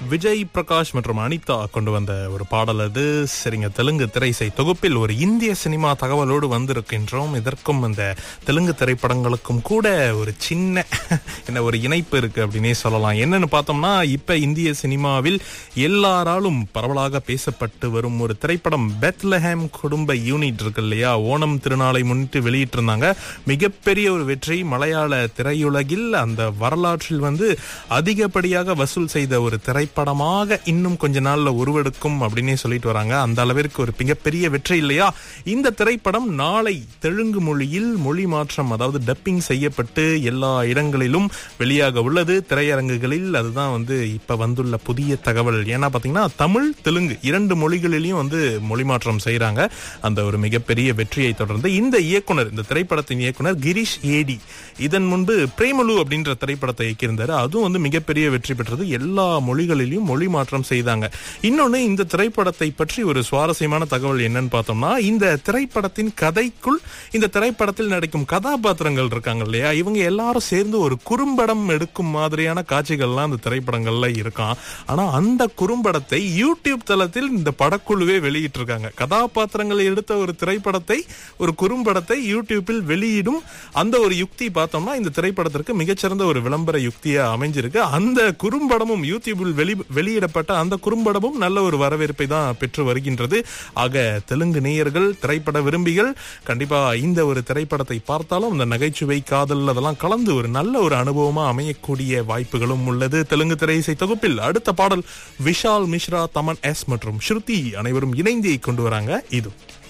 விஜய் பிரகாஷ் மற்றும் அனிதா கொண்டு வந்த ஒரு பாடல் அது. சரிங்க, தெலுங்கு திரைசை தொகுப்பில் ஒரு இந்திய சினிமா தகவலோடு வந்திருக்கின்றோம். இதற்கும் இந்த தெலுங்கு திரைப்படங்களுக்கும் கூட ஒரு சின்ன ஒரு இணைப்பு இருக்கு அப்படின்னே சொல்லலாம். என்னன்னு பார்த்தோம்னா, இப்ப இந்திய சினிமாவில் எல்லாராலும் பரவலாக பேசப்பட்டு வரும் ஒரு திரைப்படம் பெத்லஹேம் குடும்ப யூனிட் இருக்கு இல்லையா, ஓணம் திருநாளை முன்னிட்டு வெளியிட்டு இருந்தாங்க. மிகப்பெரிய ஒரு வெற்றி. மலையாள திரையுலகில் அந்த வரலாற்றில் அதிகப்படியாக வசூல் செய்த ஒரு திரைப்படமாக இன்னும் கொஞ்ச நாள்ல உருவெடுக்கும் அப்படின்னே சொல்லிட்டு வராங்க. அந்த அளவிற்கு ஒரு மிகப்பெரிய வெற்றி இல்லையா. இந்த திரைப்படம் நாளை தெலுங்கு மொழியில் மொழி மாற்றம், அதாவது டப்பிங் செய்யப்பட்டு எல்லா இடங்களிலும் வெளியாக உள்ளது, திரையரங்குகளில். அதுதான் இப்ப வந்துள்ள புதிய தகவல். ஏன்னா பாத்தீங்கன்னா, தமிழ் தெலுங்கு 2 மொழிகளிலையும் மொழி மாற்றம் செய்யறாங்க. அந்த ஒரு மிகப்பெரிய வெற்றியை தொடர்ந்து இந்த இயக்குனர், இந்த திரைப்படத்தின் இயக்குனர் கிரீஷ் ஏடி, இதன் முன்பு பிரேமலு அப்படின்ற திரைப்படத்தை இயக்கியிருந்தாரு. அதுவும் மிகப்பெரிய வெற்றி பெற்றது. எல்லா மொழிகளிலும் மொழி மாற்றம் செய்தாங்க. இன்னொன்னு, இந்த திரைப்படத்தை பற்றி ஒரு சுவாரஸ்யமான தகவல் என்னன்னு பார்த்தோம்னா, இந்த திரைப்படத்தின் கதைக்குள் இந்த திரைப்படத்தில் நடிக்கும் கதாபாத்திரங்கள் இருக்காங்க இல்லையா, இவங்க எல்லாரும் சேர்ந்து ஒரு குறும்படம் எடுக்கும் மாதிரியான காட்சிகள்லாம் அந்த திரைப்படங்கள்ல இருக்கான். ஆனா அந்த குறும்படத்தை யூடியூப் தளத்தில் இந்த படக்குழுவே வெளியிட்டு இருக்காங்க. கதாபாத்திரங்கள் எடுத்த ஒரு திரைப்படத்தை, ஒரு குறும்படத்தை யூடியூப்பில் வெளியிடும் அந்த ஒரு யுக்தி பார்த்தோம்னா, இந்த திரைப்படத்திற்கு மிகச்சிறந்த ஒரு விளம்பர யுக்தியா அமைஞ்சிருக்கு. அந்த குறும்படமும் யூடியூபில் வெளியிடப்பட்ட அந்த குறும்படமும் நல்ல ஒரு வரவேற்பை தான் பெற்று வருகின்றது. ஆக தெலுங்கு நேயர்கள், திரைப்பட விரும்பிகள் கண்டிப்பா இந்த ஒரு திரைப்படத்தை பார்த்தாலும் அந்த நகைச்சுவை, காதல் அதெல்லாம் கலந்து ஒரு நல்ல ஒரு அனுபவமா அமையக்கூடிய வாய்ப்புகளும் உள்ளது. தெலுங்கு திரையிசை தொகுப்பில் அடுத்த பாடல் விஷால் மிஸ்ரா, தமன் எஸ் மற்றும் ஸ்ருதி அனைவரும் இணைந்தே கொண்டு வராங்க. இது